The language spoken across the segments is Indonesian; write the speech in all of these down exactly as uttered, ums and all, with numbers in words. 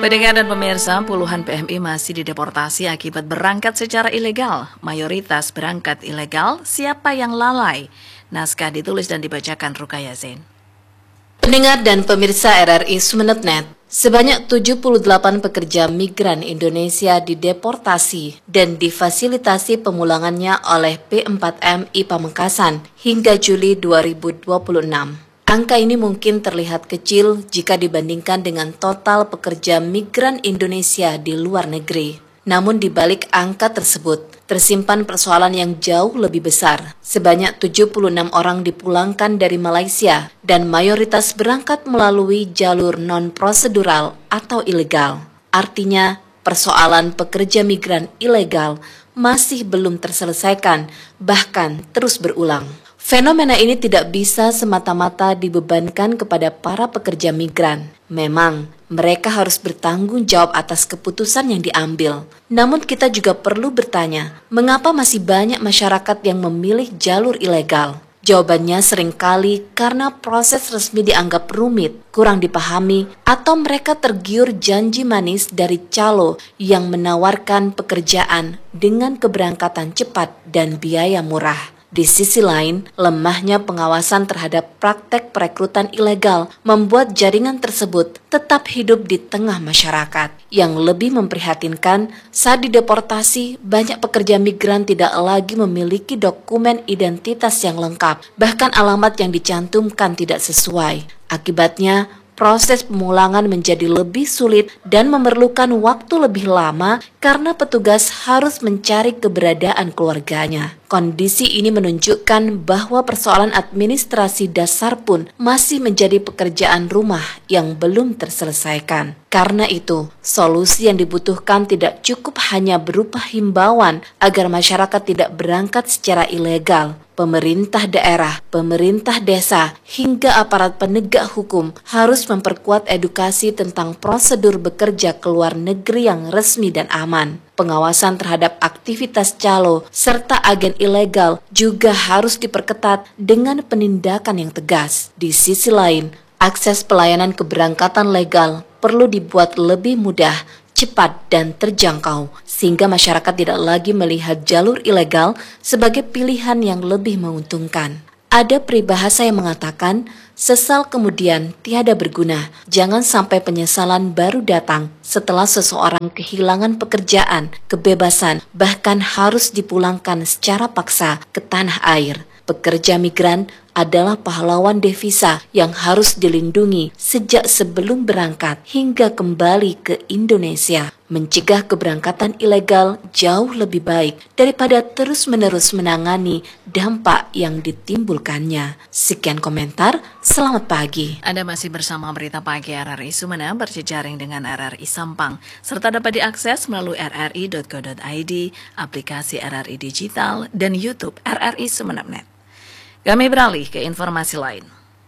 Pendengar dan pemirsa, puluhan P M I masih dideportasi akibat berangkat secara ilegal. Mayoritas berangkat ilegal, siapa yang lalai? Naskah ditulis dan dibacakan Rukaya Zain. Pendengar dan pemirsa R R I Sumeneb Net, sebanyak tujuh puluh delapan pekerja migran Indonesia dideportasi dan difasilitasi pemulangannya oleh P empat M I Pamekasan hingga Juli dua ribu dua puluh enam. Angka ini mungkin terlihat kecil jika dibandingkan dengan total pekerja migran Indonesia di luar negeri. Namun di balik angka tersebut, tersimpan persoalan yang jauh lebih besar. Sebanyak tujuh puluh enam orang dipulangkan dari Malaysia dan mayoritas berangkat melalui jalur non-prosedural atau ilegal. Artinya, persoalan pekerja migran ilegal masih belum terselesaikan, bahkan terus berulang. Fenomena ini tidak bisa semata-mata dibebankan kepada para pekerja migran. Memang, mereka harus bertanggung jawab atas keputusan yang diambil. Namun kita juga perlu bertanya, mengapa masih banyak masyarakat yang memilih jalur ilegal? Jawabannya seringkali karena proses resmi dianggap rumit, kurang dipahami, atau mereka tergiur janji manis dari calo yang menawarkan pekerjaan dengan keberangkatan cepat dan biaya murah. Di sisi lain, lemahnya pengawasan terhadap praktek perekrutan ilegal membuat jaringan tersebut tetap hidup di tengah masyarakat. Yang lebih memprihatinkan, saat dideportasi, banyak pekerja migran tidak lagi memiliki dokumen identitas yang lengkap, bahkan alamat yang dicantumkan tidak sesuai. Akibatnya, proses pemulangan menjadi lebih sulit dan memerlukan waktu lebih lama karena petugas harus mencari keberadaan keluarganya. Kondisi ini menunjukkan bahwa persoalan administrasi dasar pun masih menjadi pekerjaan rumah yang belum terselesaikan. Karena itu, solusi yang dibutuhkan tidak cukup hanya berupa himbauan agar masyarakat tidak berangkat secara ilegal. Pemerintah daerah, pemerintah desa, hingga aparat penegak hukum harus memperkuat edukasi tentang prosedur bekerja ke luar negeri yang resmi dan aman. Pengawasan terhadap aktivitas calo serta agen ilegal juga harus diperketat dengan penindakan yang tegas. Di sisi lain, akses pelayanan keberangkatan legal perlu dibuat lebih mudah, cepat dan terjangkau, sehingga masyarakat tidak lagi melihat jalur ilegal sebagai pilihan yang lebih menguntungkan. Ada peribahasa yang mengatakan, sesal kemudian tiada berguna. Jangan sampai penyesalan baru datang setelah seseorang kehilangan pekerjaan, kebebasan, bahkan harus dipulangkan secara paksa ke tanah air. Pekerja migran adalah pahlawan devisa yang harus dilindungi sejak sebelum berangkat hingga kembali ke Indonesia. Mencegah keberangkatan ilegal jauh lebih baik daripada terus-menerus menangani dampak yang ditimbulkannya. Sekian komentar, selamat pagi. Anda masih bersama Berita Pagi R R I Sumeneb berjejaring dengan R R I Sampang, serta dapat diakses melalui r r i dot co dot i d, aplikasi R R I Digital, dan YouTube R R I Sumeneb Net. Kami beralih ke informasi lain.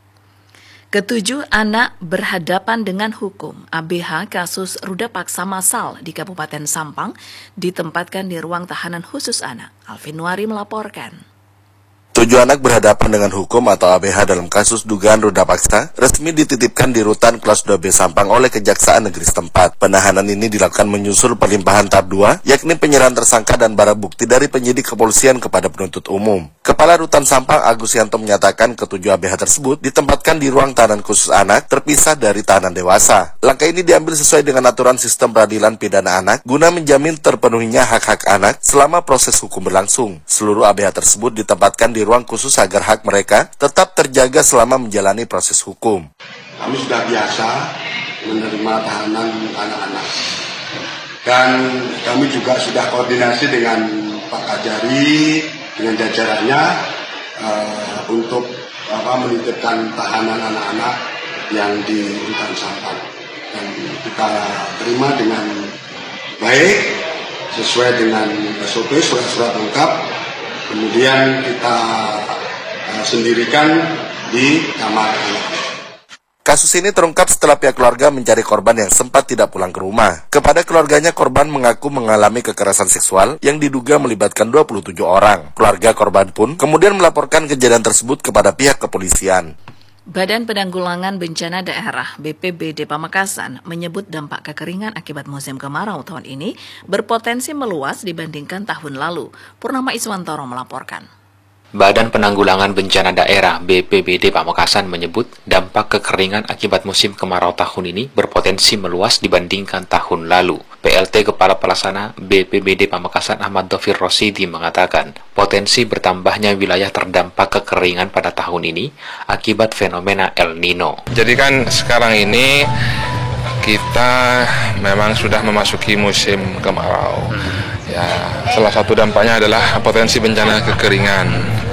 Ketujuh anak berhadapan dengan hukum. A B H kasus ruda paksa massal di Kabupaten Sampang ditempatkan di ruang tahanan khusus anak. Alvin Nuari melaporkan. Tujuh anak berhadapan dengan hukum atau A B H dalam kasus dugaan ruda paksa resmi dititipkan di Rutan Kelas dua B Sampang oleh Kejaksaan Negeri setempat. Penahanan ini dilakukan menyusul perlimpahan tahap dua, yakni penyerahan tersangka dan barang bukti dari penyidik kepolisian kepada penuntut umum. Kepala Rutan Sampang Agus Yanto menyatakan ketujuh A B H tersebut ditempatkan di ruang tahanan khusus anak terpisah dari tahanan dewasa. Langkah ini diambil sesuai dengan aturan sistem peradilan pidana anak guna menjamin terpenuhinya hak-hak anak selama proses hukum berlangsung. Seluruh A B H tersebut ditempatkan di ruang khusus agar hak mereka tetap terjaga selama menjalani proses hukum. Kami sudah biasa menerima tahanan anak-anak dan kami juga sudah koordinasi dengan Pak Kajari dengan jajarannya uh, untuk apa, menitipkan tahanan anak-anak yang di Rutan Sampang, dan kita terima dengan baik sesuai dengan S O P, surat-surat lengkap. Kemudian kita uh, sendirikan di kamar anak. Kasus ini terungkap setelah pihak keluarga mencari korban yang sempat tidak pulang ke rumah. Kepada keluarganya, korban mengaku mengalami kekerasan seksual yang diduga melibatkan dua puluh tujuh orang. Keluarga korban pun kemudian melaporkan kejadian tersebut kepada pihak kepolisian. Badan Penanggulangan Bencana Daerah B P B D Pamekasan menyebut dampak kekeringan akibat musim kemarau tahun ini berpotensi meluas dibandingkan tahun lalu. Purnama Iswantoro melaporkan. Badan Penanggulangan Bencana Daerah B P B D Pamekasan menyebut dampak kekeringan akibat musim kemarau tahun ini berpotensi meluas dibandingkan tahun lalu. P L T Kepala Pelaksana B P B D Pamekasan Ahmad Dhofir Rosidi mengatakan, potensi bertambahnya wilayah terdampak kekeringan pada tahun ini akibat fenomena El Nino. Jadi kan sekarang ini kita memang sudah memasuki musim kemarau. Ya, salah satu dampaknya adalah potensi bencana kekeringan.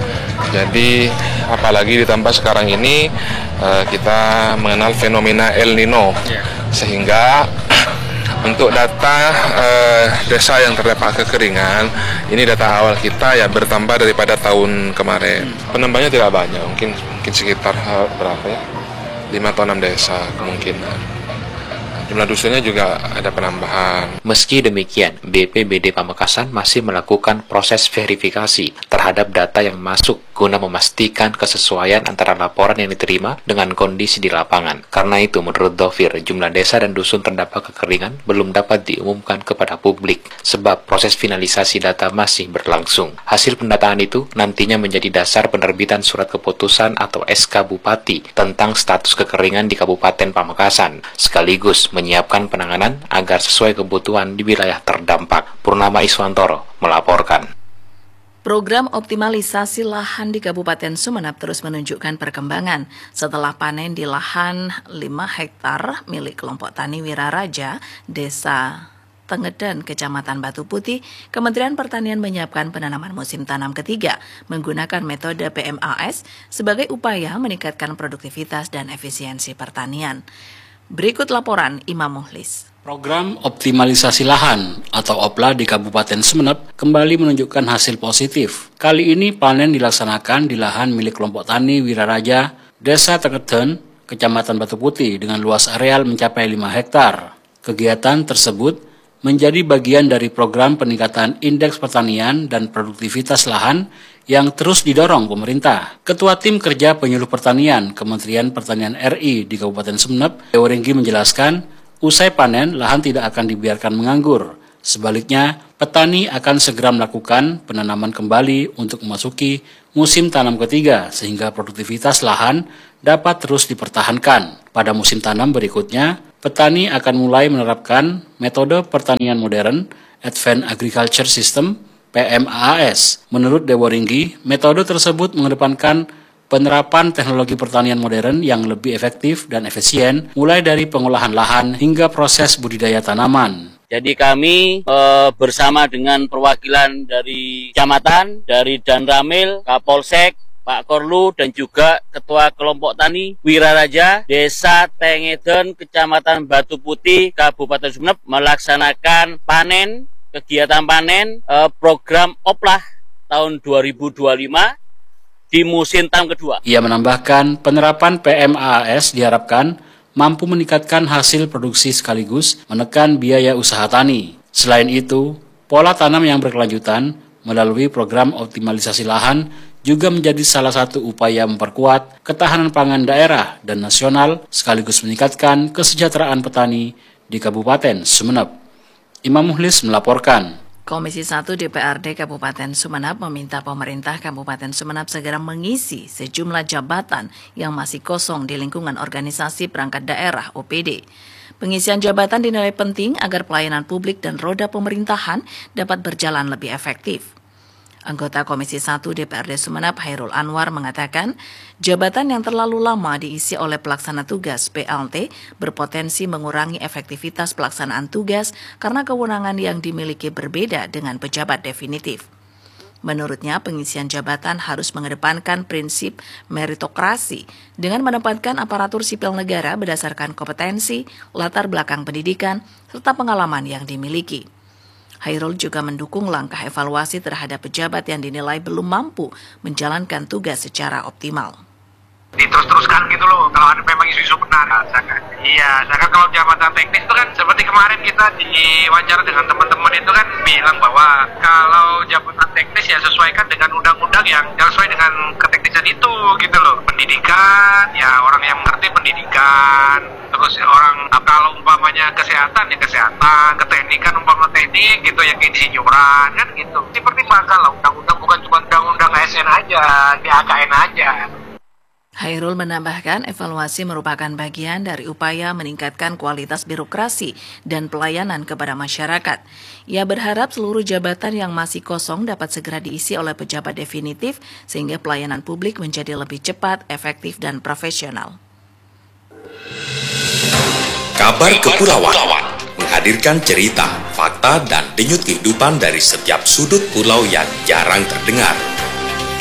Jadi apalagi ditambah sekarang ini uh, kita mengenal fenomena El Nino, sehingga untuk data uh, desa yang terdampak kekeringan, ini data awal kita ya bertambah daripada tahun kemarin. Penambahnya tidak banyak, mungkin mungkin sekitar uh, berapa ya, lima atau enam desa kemungkinan. Jumlah dusunnya juga ada penambahan. Meski demikian, B P B D Pamekasan masih melakukan proses verifikasi terhadap data yang masuk guna memastikan kesesuaian antara laporan yang diterima dengan kondisi di lapangan. Karena itu, menurut Dhofir, jumlah desa dan dusun terdampak kekeringan belum dapat diumumkan kepada publik sebab proses finalisasi data masih berlangsung. Hasil pendataan itu nantinya menjadi dasar penerbitan surat keputusan atau S K Bupati tentang status kekeringan di Kabupaten Pamekasan, sekaligus menyiapkan penanganan agar sesuai kebutuhan di wilayah terdampak. Purnama Iswantoro melaporkan. Program optimalisasi lahan di Kabupaten Sumeneb terus menunjukkan perkembangan. Setelah panen di lahan lima hektar milik kelompok tani Wiraraja, Desa Tengedan, Kecamatan Batu Putih, Kementerian Pertanian menyiapkan penanaman musim tanam ketiga menggunakan metode P M A S sebagai upaya meningkatkan produktivitas dan efisiensi pertanian. Berikut laporan Imam Muhlis. Program optimalisasi lahan atau OPLA di Kabupaten Sumeneb kembali menunjukkan hasil positif. Kali ini panen dilaksanakan di lahan milik kelompok tani Wiraraja, Desa Tengedan, Kecamatan Batu Putih dengan luas areal mencapai lima hektar. Kegiatan tersebut menjadi bagian dari program peningkatan indeks pertanian dan produktivitas lahan yang terus didorong pemerintah. Ketua Tim Kerja Penyuluh Pertanian Kementerian Pertanian R I di Kabupaten Sumeneb, Deworenggi menjelaskan, usai panen lahan tidak akan dibiarkan menganggur. Sebaliknya, petani akan segera melakukan penanaman kembali untuk memasuki musim tanam ketiga sehingga produktivitas lahan dapat terus dipertahankan. Pada musim tanam berikutnya, petani akan mulai menerapkan metode pertanian modern, Advanced Agriculture System, P M A S. Menurut Deworenggi, metode tersebut mengedepankan penerapan teknologi pertanian modern yang lebih efektif dan efisien, mulai dari pengolahan lahan hingga proses budidaya tanaman. Jadi kami e, bersama dengan perwakilan dari kecamatan, dari Danramil, Kapolsek, Pak Korlu, dan juga Ketua Kelompok Tani Wiraraja, Desa Tengedan, Kecamatan Batu Putih, Kabupaten Sumeneb melaksanakan panen, kegiatan panen e, program OPLA tahun dua ribu dua puluh lima di musim tanam kedua. Ia menambahkan penerapan P M A S diharapkan mampu meningkatkan hasil produksi sekaligus menekan biaya usaha tani. Selain itu, pola tanam yang berkelanjutan melalui program optimalisasi lahan juga menjadi salah satu upaya memperkuat ketahanan pangan daerah dan nasional sekaligus meningkatkan kesejahteraan petani di Kabupaten Sumeneb. Imam Muhlis melaporkan. Komisi satu D P R D Kabupaten Sumeneb meminta pemerintah Kabupaten Sumeneb segera mengisi sejumlah jabatan yang masih kosong di lingkungan organisasi perangkat daerah O P D. Pengisian jabatan dinilai penting agar pelayanan publik dan roda pemerintahan dapat berjalan lebih efektif. Anggota Komisi satu D P R D Sumeneb Hairul Anwar mengatakan, jabatan yang terlalu lama diisi oleh pelaksana tugas P L T berpotensi mengurangi efektivitas pelaksanaan tugas karena kewenangan yang dimiliki berbeda dengan pejabat definitif. Menurutnya, pengisian jabatan harus mengedepankan prinsip meritokrasi dengan menempatkan aparatur sipil negara berdasarkan kompetensi, latar belakang pendidikan, serta pengalaman yang dimiliki. Hairul juga mendukung langkah evaluasi terhadap pejabat yang dinilai belum mampu menjalankan tugas secara optimal. diterus-teruskan gitu loh, kalau ada memang isu-isu benar. Iya, saya kan kalau jabatan teknis itu kan seperti kemarin kita di wawancara dengan teman-teman itu kan bilang bahwa kalau jabatan teknis ya sesuaikan dengan undang-undang yang sesuai dengan keteknisan itu gitu loh. Pendidikan, ya orang yang mengerti pendidikan, terus orang kalau umpamanya kesehatan ya kesehatan, keteknikan umpama teknik gitu ya keinsinyuran kan gitu. Dipertimbangkan lah undang-undang, bukan cuma undang-undang A S N aja, di A K N aja. Hairul menambahkan evaluasi merupakan bagian dari upaya meningkatkan kualitas birokrasi dan pelayanan kepada masyarakat. Ia berharap seluruh jabatan yang masih kosong dapat segera diisi oleh pejabat definitif sehingga pelayanan publik menjadi lebih cepat, efektif, dan profesional. Kabar Kepulauan menghadirkan cerita, fakta, dan denyut kehidupan dari setiap sudut pulau yang jarang terdengar.